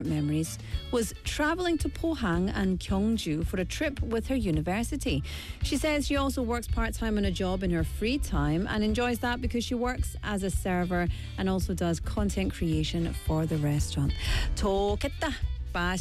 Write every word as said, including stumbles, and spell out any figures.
memories was travelling to Pohang and Gyeongju for a trip with her university. She says she also works part-time on a job in her free time and enjoys that because she works as a server and also does content creation for the restaurant. 좋겠다.